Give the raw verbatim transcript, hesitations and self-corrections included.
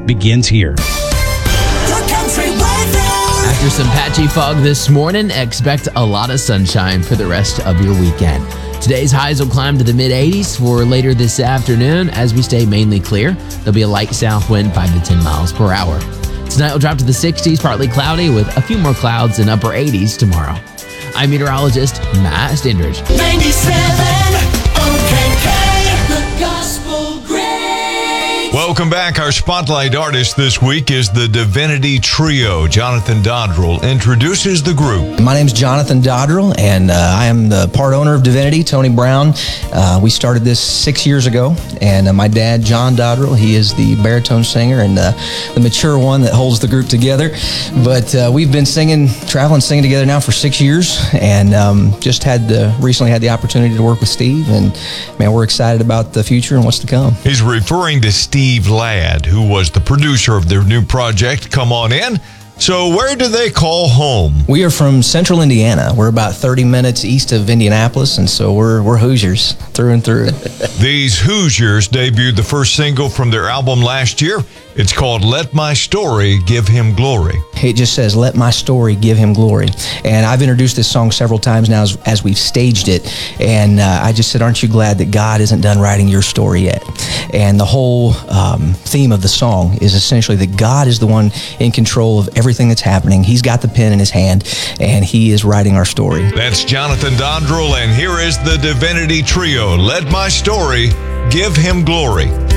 begins here. After some patchy fog this morning, expect a lot of sunshine for the rest of your weekend. Today's highs will climb to the mid eighties for later this afternoon as we stay mainly clear. There'll be a light south wind, five to ten miles per hour. Tonight will drop to the sixties, partly cloudy with a few more clouds and upper eighties tomorrow. I'm meteorologist Matt Stendridge. ninety-seven O K K, the Gospel Great. Welcome back. Our spotlight artist this week is the Divinity Trio. Jonathan Dodrell introduces the group. My name's Jonathan Dodrell, and uh, I am the part owner of Divinity, Tony Brown. Uh, we started this six years ago, and uh, my dad, John Dodrell, he is the baritone singer and uh, the mature one that holds the group together. But uh, we've been singing, traveling, singing together now for six years, and um, just had the, recently had the opportunity to work with Steve, and man, we're excited about the future and what's to come. He's referring to Steve Ladd, who was the producer of their new project, Come On In. So where do they call home? We are from Central Indiana. We're about thirty minutes east of Indianapolis, and so we're we're Hoosiers through and through. These Hoosiers debuted the first single from their album last year. It's called Let My Story Give Him Glory. It just says, let my story give him glory. And I've introduced this song several times now as, as we've staged it. And uh, I just said, aren't you glad that God isn't done writing your story yet? And the whole um, theme of the song is essentially that God is the one in control of everything that's happening. He's got the pen in his hand, and he is writing our story. That's Jonathan Dodrell, and here is the Divinity Trio. Let My Story Give Him Glory.